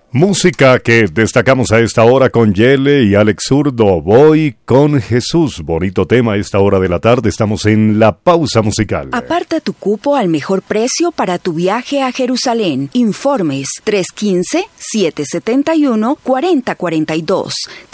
Música que destacamos a esta hora con Yele y Alex Zurdo. Voy con Jesús. Bonito tema a esta hora de la tarde. Estamos en la pausa musical. Aparta tu cupo al mejor precio para tu viaje a Jerusalén. Informes 315-771-4042.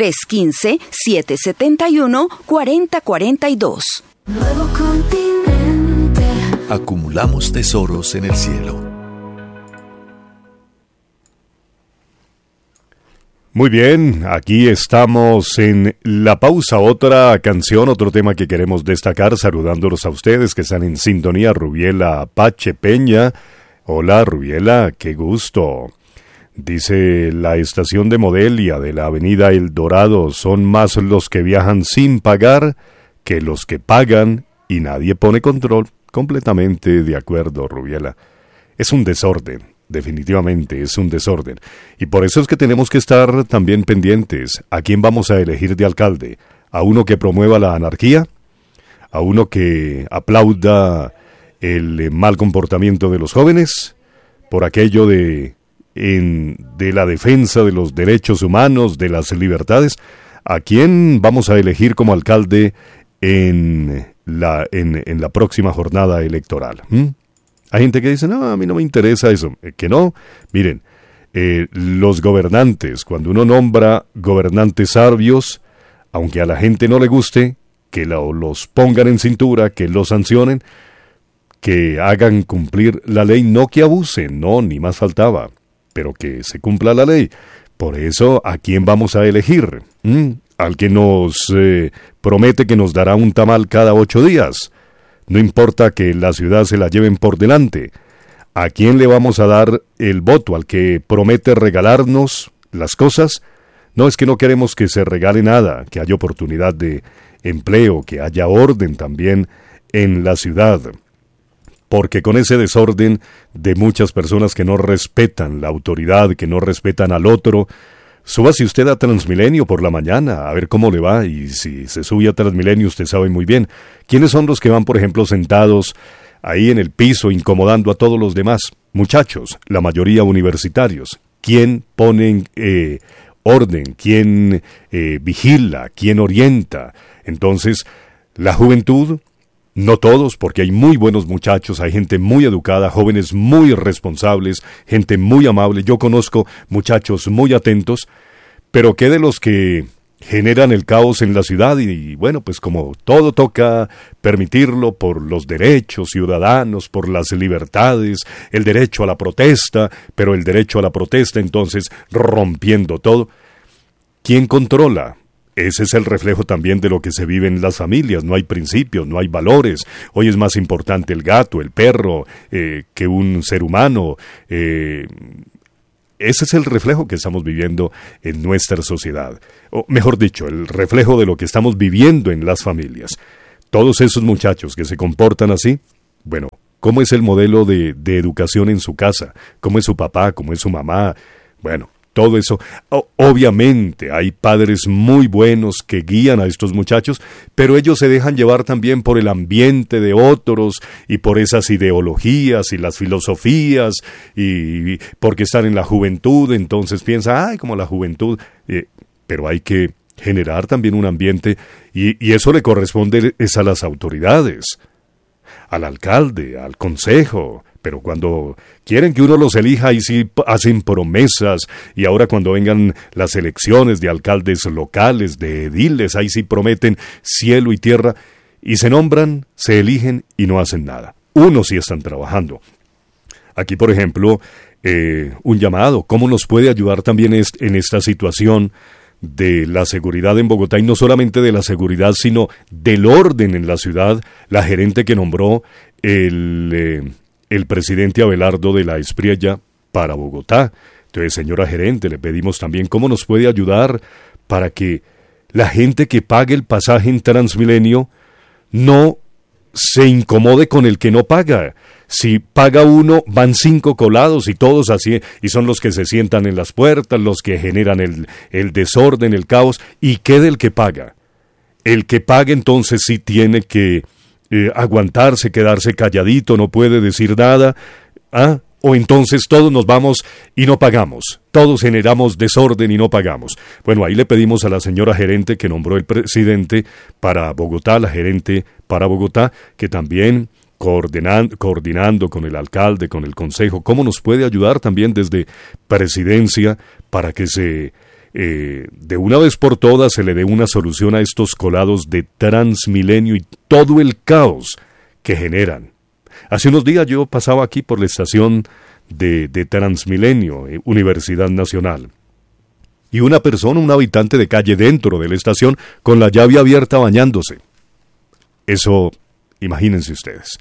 315-771-4042. Nuevo continente. Acumulamos tesoros en el cielo. Muy bien, aquí estamos en la pausa, otra canción, otro tema que queremos destacar, saludándolos a ustedes que están en sintonía. Rubiela Apache Peña. Hola Rubiela, qué gusto. Dice, la estación de Modelia de la avenida El Dorado son más los que viajan sin pagar que los que pagan y nadie pone control. Completamente de acuerdo, Rubiela. Es un desorden. Definitivamente es un desorden. Y por eso es que tenemos que estar también pendientes. ¿A quién vamos a elegir de alcalde? ¿A uno que promueva la anarquía? ¿A uno que aplauda el mal comportamiento de los jóvenes? ¿Por aquello de la defensa de los derechos humanos, de las libertades? ¿A quién vamos a elegir como alcalde en la próxima jornada electoral? Hay gente que dice, no, a mí no me interesa eso. Que no, miren, los gobernantes, cuando uno nombra gobernantes sabios, aunque a la gente no le guste, que los pongan en cintura, que los sancionen, que hagan cumplir la ley, no que abusen, no, ni más faltaba, pero que se cumpla la ley. Por eso, ¿a quién vamos a elegir? Al que nos promete que nos dará un tamal cada 8 días. No importa que la ciudad se la lleven por delante. ¿A quién le vamos a dar el voto? ¿Al que promete regalarnos las cosas? No, es que no queremos que se regale nada, que haya oportunidad de empleo, que haya orden también en la ciudad. Porque con ese desorden de muchas personas que no respetan la autoridad, que no respetan al otro, súbase usted a Transmilenio por la mañana, a ver cómo le va, y si se sube a Transmilenio usted sabe muy bien. ¿Quiénes son los que van, por ejemplo, sentados ahí en el piso incomodando a todos los demás? Muchachos, la mayoría universitarios. ¿Quién pone orden? ¿Quién vigila? ¿Quién orienta? Entonces, la juventud, no todos, porque hay muy buenos muchachos, hay gente muy educada, jóvenes muy responsables, gente muy amable. Yo conozco muchachos muy atentos, pero ¿qué de los que generan el caos en la ciudad? Y bueno, pues como todo toca permitirlo por los derechos ciudadanos, por las libertades, el derecho a la protesta, pero el derecho a la protesta entonces rompiendo todo. ¿Quién controla? Ese es el reflejo también de lo que se vive en las familias. No hay principios, no hay valores. Hoy es más importante el gato, el perro, que un ser humano. Ese es el reflejo que estamos viviendo en nuestra sociedad. O mejor dicho, el reflejo de lo que estamos viviendo en las familias. Todos esos muchachos que se comportan así, bueno, ¿cómo es el modelo de educación en su casa? ¿Cómo es su papá? ¿Cómo es su mamá? Bueno, todo eso. Obviamente hay padres muy buenos que guían a estos muchachos, pero ellos se dejan llevar también por el ambiente de otros y por esas ideologías y las filosofías, y porque están en la juventud, entonces piensan, ay, como la juventud, pero hay que generar también un ambiente, y eso le corresponde es a las autoridades, al alcalde, al consejo. Pero cuando quieren que uno los elija, ahí sí hacen promesas, y ahora cuando vengan las elecciones de alcaldes locales, de ediles, ahí sí prometen cielo y tierra, y se nombran, se eligen y no hacen nada. Unos sí están trabajando. Aquí, por ejemplo, un llamado, ¿cómo nos puede ayudar también en esta situación de la seguridad en Bogotá, y no solamente de la seguridad, sino del orden en la ciudad? La gerente que nombró el presidente Abelardo de la Espriella para Bogotá. Entonces, señora gerente, le pedimos también cómo nos puede ayudar para que la gente que pague el pasaje en Transmilenio no se incomode con el que no paga. Si paga uno, van 5 colados y todos así, y son los que se sientan en las puertas, los que generan el desorden, el caos. ¿Y qué del que paga? El que paga entonces sí tiene que aguantarse, quedarse calladito, no puede decir nada. O entonces todos nos vamos y no pagamos. Todos generamos desorden y no pagamos. Bueno, ahí le pedimos a la señora gerente que nombró el presidente para Bogotá, la gerente para Bogotá, que también coordinando con el alcalde, con el consejo, cómo nos puede ayudar también desde presidencia para que de una vez por todas se le dé una solución a estos colados de Transmilenio y todo el caos que generan. Hace unos días yo pasaba aquí por la estación de Transmilenio, Universidad Nacional, y una persona, un habitante de calle dentro de la estación, con la llave abierta bañándose. Eso, imagínense ustedes.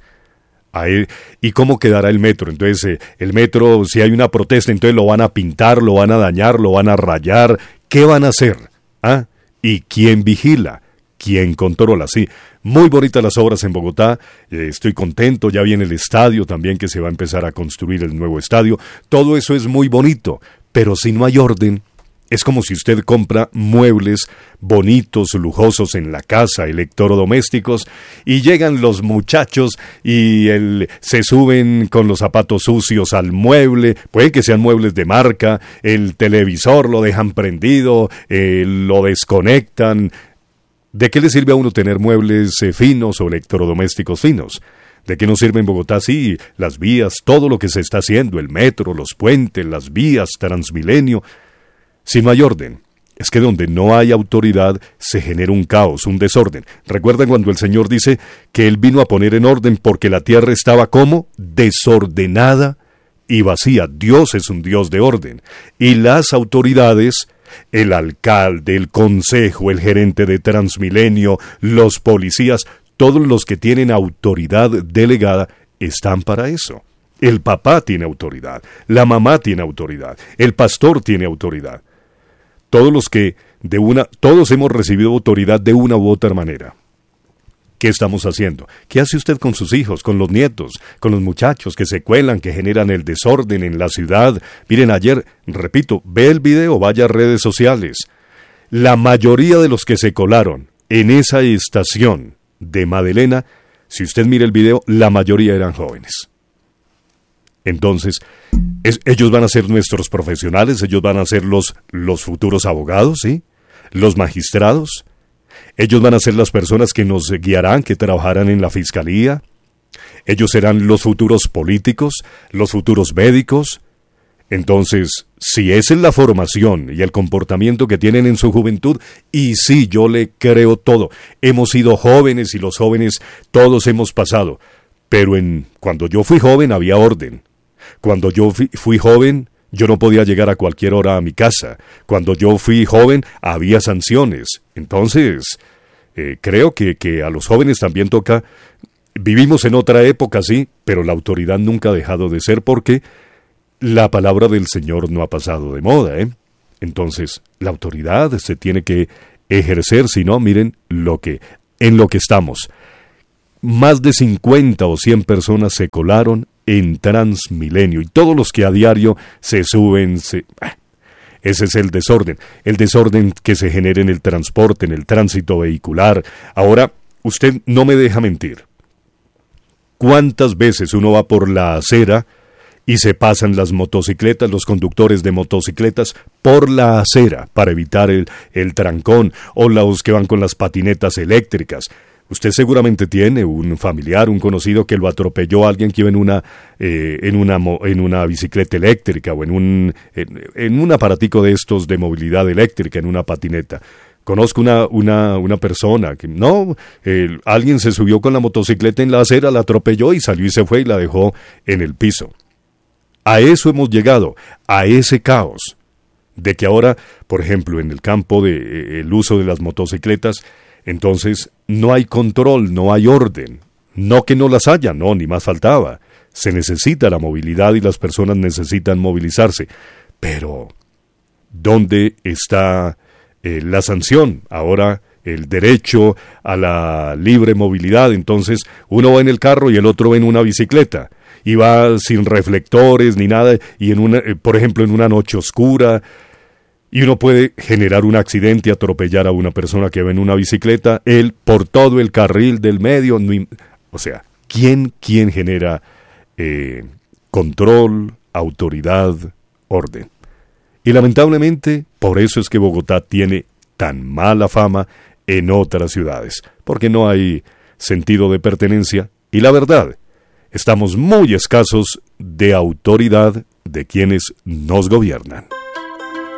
¿Y cómo quedará el metro? Entonces, el metro, si hay una protesta, entonces lo van a pintar, lo van a dañar, lo van a rayar. ¿Qué van a hacer? ¿Ah? ¿Y quién vigila? ¿Quién controla? Sí, muy bonitas las obras en Bogotá, estoy contento, ya viene el estadio también que se va a empezar a construir el nuevo estadio, todo eso es muy bonito, pero si no hay orden, es como si usted compra muebles bonitos, lujosos en la casa, electrodomésticos, y llegan los muchachos y se suben con los zapatos sucios al mueble, puede que sean muebles de marca, el televisor lo dejan prendido, lo desconectan. ¿De qué le sirve a uno tener muebles finos o electrodomésticos finos? ¿De qué nos sirve en Bogotá? Sí, las vías, todo lo que se está haciendo, el metro, los puentes, las vías, Transmilenio. Si no hay orden, es que donde no hay autoridad se genera un caos, un desorden. ¿Recuerdan cuando el Señor dice que Él vino a poner en orden porque la tierra estaba como desordenada y vacía? Dios es un Dios de orden. Y las autoridades, el alcalde, el consejo, el gerente de Transmilenio, los policías, todos los que tienen autoridad delegada están para eso. El papá tiene autoridad, la mamá tiene autoridad, el pastor tiene autoridad. Todos hemos recibido autoridad de una u otra manera. ¿Qué estamos haciendo? ¿Qué hace usted con sus hijos, con los nietos, con los muchachos que se cuelan, que generan el desorden en la ciudad? Miren, ayer, repito, ve el video, vaya a redes sociales. La mayoría de los que se colaron en esa estación de Madelena, si usted mira el video, la mayoría eran jóvenes. Entonces, ellos van a ser nuestros profesionales, ellos van a ser los futuros abogados, ¿sí? Los magistrados. Ellos van a ser las personas que nos guiarán, que trabajarán en la fiscalía. Ellos serán los futuros políticos, los futuros médicos. Entonces, si esa es la formación y el comportamiento que tienen en su juventud, y sí, yo le creo todo. Hemos sido jóvenes y los jóvenes todos hemos pasado. Pero cuando yo fui joven había orden. Cuando yo fui joven, yo no podía llegar a cualquier hora a mi casa. Cuando yo fui joven, había sanciones. Entonces, creo que a los jóvenes también toca. Vivimos en otra época, sí, pero la autoridad nunca ha dejado de ser porque la palabra del Señor no ha pasado de moda, ¿eh? Entonces, la autoridad se tiene que ejercer, si no, miren en lo que estamos. Más de 50 o 100 personas se colaron en Transmilenio y todos los que a diario se suben, ese es el desorden que se genera en el transporte, en el tránsito vehicular. Ahora, usted no me deja mentir. ¿Cuántas veces uno va por la acera y se pasan las motocicletas, los conductores de motocicletas por la acera para evitar el trancón, o los que van con las patinetas eléctricas? Usted seguramente tiene un familiar, un conocido que lo atropelló a alguien que iba en una bicicleta eléctrica o en un aparatico de estos de movilidad eléctrica, en una patineta. Conozco una persona que alguien se subió con la motocicleta en la acera, la atropelló y salió y se fue y la dejó en el piso. A eso hemos llegado, a ese caos, de que ahora, por ejemplo, en el campo del uso de las motocicletas, entonces no hay control, no hay orden. No que no las haya, no, ni más faltaba. Se necesita la movilidad y las personas necesitan movilizarse. Pero, ¿dónde está la sanción? Ahora, el derecho a la libre movilidad. Entonces, uno va en el carro y el otro va en una bicicleta. Y va sin reflectores ni nada, y por ejemplo, en una noche oscura, y uno puede generar un accidente y atropellar a una persona que va en una bicicleta, él por todo el carril del medio. O sea, ¿quién genera control, autoridad, orden. Y lamentablemente, por eso es que Bogotá tiene tan mala fama en otras ciudades, porque no hay sentido de pertenencia y la verdad, estamos muy escasos de autoridad de quienes nos gobiernan.